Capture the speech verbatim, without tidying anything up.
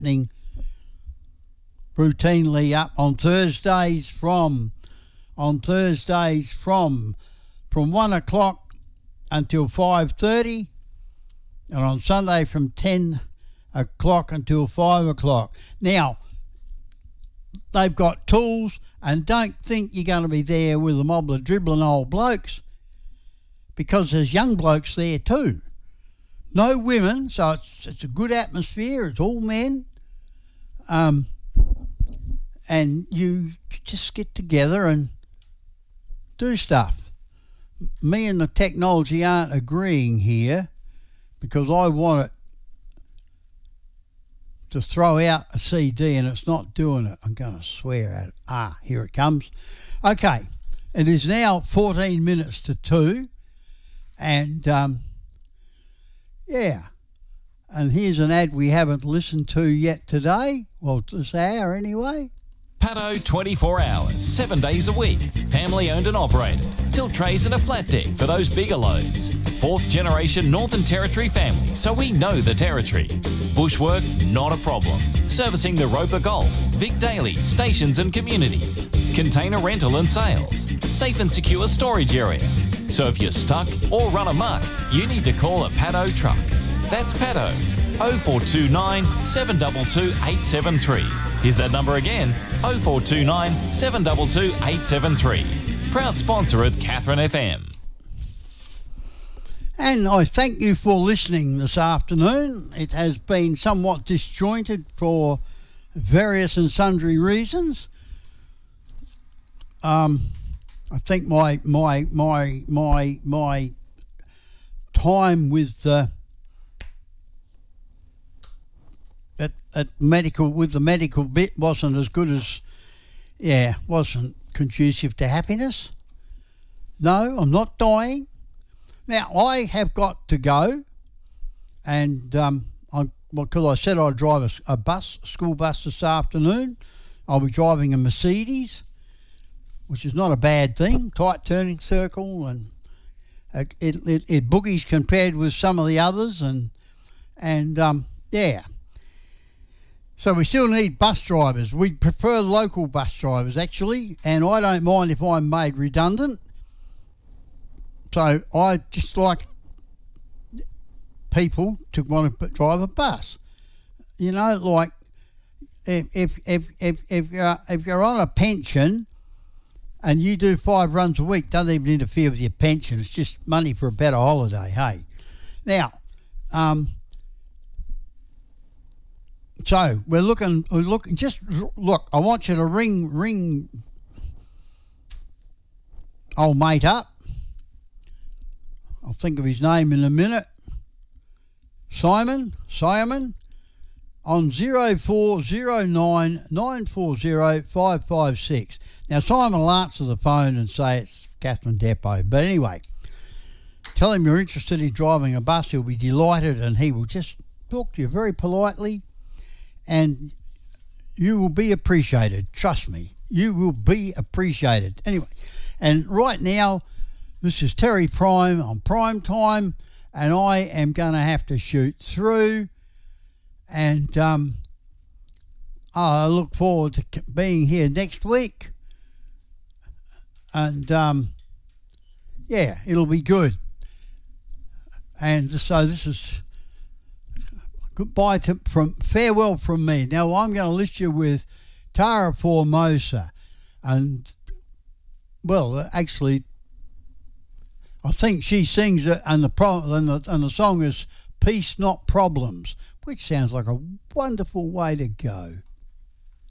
happening routinely up on Thursdays from on Thursdays from from one o'clock until five thirty, and on Sunday from ten o'clock until five o'clock. Now, they've got tools, and don't think you're going to be there with a mob of dribbling old blokes, because there's young blokes there too. No women, so it's, it's a good atmosphere. It's all men. Um, and you just get together and do stuff. Me and the technology aren't agreeing here, because I want it to throw out a C D and it's not doing it. I'm going to swear at it. Ah, here it comes. Okay, it is now fourteen minutes to two, and um, yeah, and here's an ad we haven't listened to yet today. Well, this hour anyway. Paddo twenty-four hours, seven days a week. Family owned and operated. Tilt trays and a flat deck for those bigger loads. Fourth generation Northern Territory family, so we know the territory. Bushwork, not a problem. Servicing the Roper Golf, Vic Daily, stations and communities. Container rental and sales. Safe and secure storage area. So if you're stuck or run amok, you need to call a Paddo truck. That's Paddo. oh four two nine, seven two two, eight seven three. Here's that number again, oh four two nine, seven two two, eight seven three. Proud sponsor of Catherine F M. And I thank you for listening this afternoon. It has been somewhat disjointed for various and sundry reasons. Um, I think my my my my my time with the at, at medical with the medical bit wasn't as good as yeah wasn't conducive to happiness. No, I'm not dying. Now, I have got to go, and um, I'm, because I said I'd drive a, a bus, a school bus this afternoon. I'll be driving a Mercedes, which is not a bad thing, tight turning circle, and it, it, it boogies compared with some of the others, and, and um, yeah. So we still need bus drivers. We prefer local bus drivers, actually, and I don't mind if I'm made redundant. So I just like people to want to drive a bus. You know, like if if if if if you're, if you're on a pension and you do five runs a week, doesn't even interfere with your pension. It's just money for a better holiday. Hey, now, um, so we're looking. We're looking. Just look. I want you to ring ring old mate up. I'll think of his name in a minute. Simon, Simon, on zero four zero nine, nine four zero, five five six. Now, Simon will answer the phone and say it's Catherine Depot. But anyway, tell him you're interested in driving a bus. He'll be delighted, and he will just talk to you very politely, and you will be appreciated. Trust me, you will be appreciated. Anyway, and right now, this is Terry Prime on Prime Time, and I am going to have to shoot through, and um, I look forward to being here next week, and um, yeah, it'll be good. And so this is goodbye to, from farewell from me. Now I'm going to list you with Tara Formosa, and well, actually, I think she sings it, and the, pro- and the and the song is Peace Not Problems, which sounds like a wonderful way to go.